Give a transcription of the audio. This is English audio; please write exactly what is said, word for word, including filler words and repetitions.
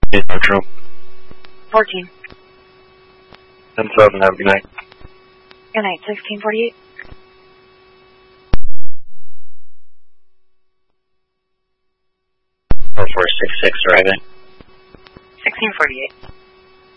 Hey, Metro. fourteen. ten seven, have a good night. Good night, sixteen forty-eight. four four six six, arriving. sixteen forty-eight.